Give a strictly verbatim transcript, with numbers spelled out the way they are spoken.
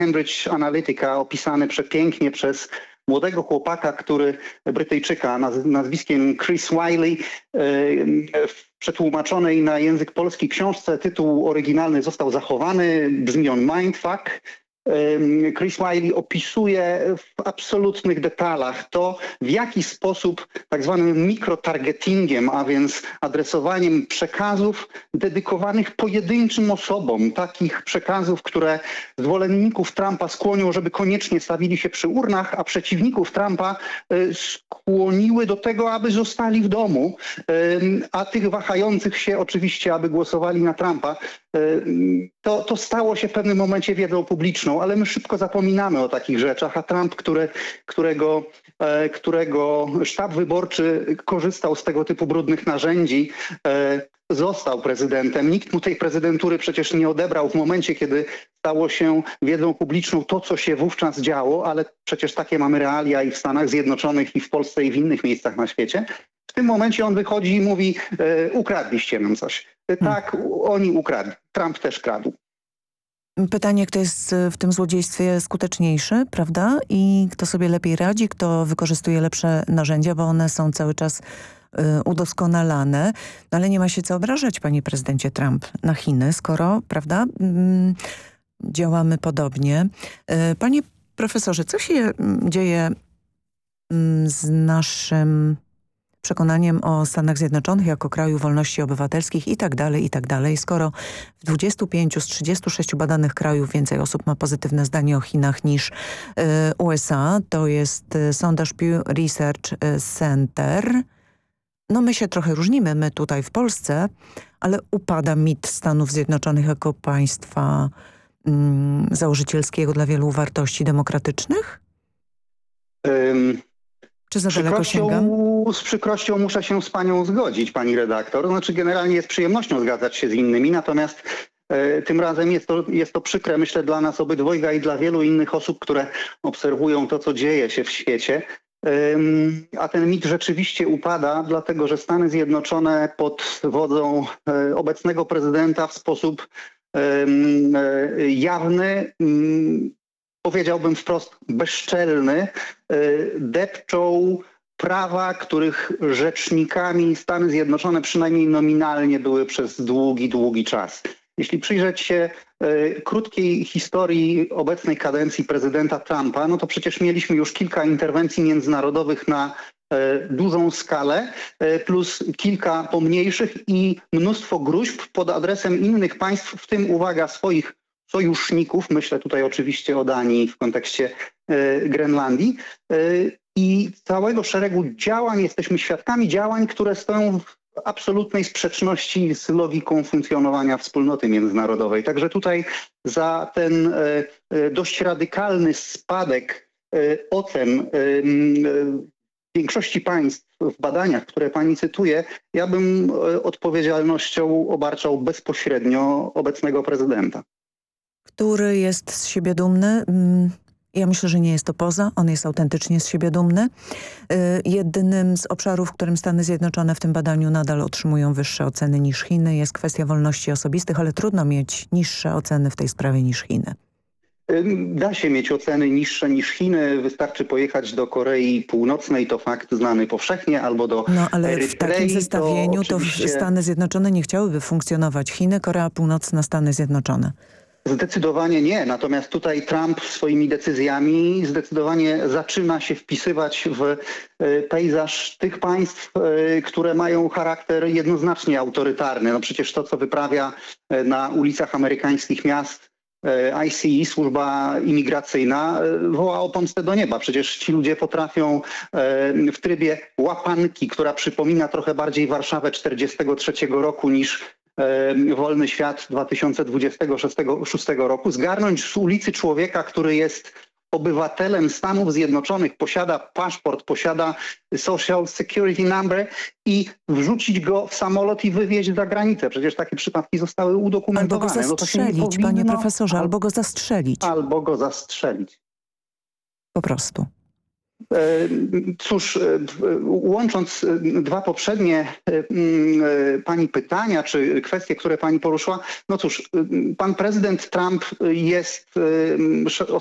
Cambridge Analytica, opisany przepięknie przez młodego chłopaka, który, Brytyjczyka, naz, nazwiskiem Chris Wylie, w przetłumaczonej na język polski książce, tytuł oryginalny został zachowany, brzmi on Mindfuck. Chris Wylie opisuje w absolutnych detalach to, w jaki sposób tak zwanym mikrotargetingiem, a więc adresowaniem przekazów dedykowanych pojedynczym osobom, takich przekazów, które zwolenników Trumpa skłonią, żeby koniecznie stawili się przy urnach, a przeciwników Trumpa skłoniły do tego, aby zostali w domu, a tych wahających się oczywiście, aby głosowali na Trumpa. To, to stało się w pewnym momencie wiedzą publiczną, ale my szybko zapominamy o takich rzeczach, a Trump, który, którego, którego sztab wyborczy korzystał z tego typu brudnych narzędzi, został prezydentem. Nikt mu tej prezydentury przecież nie odebrał w momencie, kiedy stało się wiedzą publiczną to, co się wówczas działo, ale przecież takie mamy realia i w Stanach Zjednoczonych, i w Polsce, i w innych miejscach na świecie. W tym momencie on wychodzi i mówi, e, ukradliście nam coś. E, tak, hmm. oni ukradli. Trump też kradł. Pytanie, kto jest w tym złodziejstwie skuteczniejszy, prawda? I kto sobie lepiej radzi, kto wykorzystuje lepsze narzędzia, bo one są cały czas y, udoskonalane. No, ale nie ma się co obrażać, panie prezydencie Trump, na Chiny, skoro, prawda, mm, działamy podobnie. Y, panie profesorze, co się dzieje mm, z naszym przekonaniem o Stanach Zjednoczonych jako kraju wolności obywatelskich i tak dalej, i tak dalej. Skoro w dwudziestu pięciu z trzydziestu sześciu badanych krajów więcej osób ma pozytywne zdanie o Chinach niż y, U S A, to jest y, sondaż Pew Research Center. No my się trochę różnimy, my tutaj w Polsce, ale upada mit Stanów Zjednoczonych jako państwa y, założycielskiego dla wielu wartości demokratycznych? Um. Czy za daleko sięgam? Z przykrością muszę się z panią zgodzić, pani redaktor. Znaczy generalnie jest przyjemnością zgadzać się z innymi, natomiast e, tym razem jest to, jest to przykre, myślę, dla nas obydwojga i dla wielu innych osób, które obserwują to, co dzieje się w świecie. E, a ten mit rzeczywiście upada, dlatego że Stany Zjednoczone pod wodzą e, obecnego prezydenta w sposób e, e, jawny, m, powiedziałbym wprost bezczelny, depczą prawa, których rzecznikami Stany Zjednoczone przynajmniej nominalnie były przez długi, długi czas. Jeśli przyjrzeć się krótkiej historii obecnej kadencji prezydenta Trumpa, no to przecież mieliśmy już kilka interwencji międzynarodowych na dużą skalę, plus kilka pomniejszych i mnóstwo gróźb pod adresem innych państw, w tym, uwaga, swoich sojuszników, myślę tutaj oczywiście o Danii w kontekście e, Grenlandii e, i całego szeregu działań, jesteśmy świadkami działań, które stoją w absolutnej sprzeczności z logiką funkcjonowania wspólnoty międzynarodowej. Także tutaj za ten e, dość radykalny spadek e, ocen e, większości państw w badaniach, które pani cytuje, ja bym odpowiedzialnością obarczał bezpośrednio obecnego prezydenta. Który jest z siebie dumny. Ja myślę, że nie jest to poza. On jest autentycznie z siebie dumny. Jednym z obszarów, w którym Stany Zjednoczone w tym badaniu nadal otrzymują wyższe oceny niż Chiny, jest kwestia wolności osobistych, ale trudno mieć niższe oceny w tej sprawie niż Chiny. Da się mieć oceny niższe niż Chiny. Wystarczy pojechać do Korei Północnej, to fakt znany powszechnie, albo do No ale Erytrei, w takim zestawieniu to, oczywiście... to Stany Zjednoczone nie chciałyby funkcjonować. Chiny, Korea Północna, Stany Zjednoczone. Zdecydowanie nie. Natomiast tutaj Trump swoimi decyzjami zdecydowanie zaczyna się wpisywać w pejzaż tych państw, które mają charakter jednoznacznie autorytarny. No przecież to, co wyprawia na ulicach amerykańskich miast I C E, służba imigracyjna, woła o pomstę do nieba. Przecież ci ludzie potrafią w trybie łapanki, która przypomina trochę bardziej Warszawę czterdziestego trzeciego roku niż Wolny Świat dwa tysiące dwudziestego szóstego roku, zgarnąć z ulicy człowieka, który jest obywatelem Stanów Zjednoczonych, posiada paszport, posiada Social Security Number i wrzucić go w samolot i wywieźć za granicę. Przecież takie przypadki zostały udokumentowane. Albo go zastrzelić, no powinno, panie profesorze, albo go zastrzelić. Albo go zastrzelić. Po prostu. Cóż, łącząc dwa poprzednie pani pytania, czy kwestie, które pani poruszyła, no cóż, pan prezydent Trump jest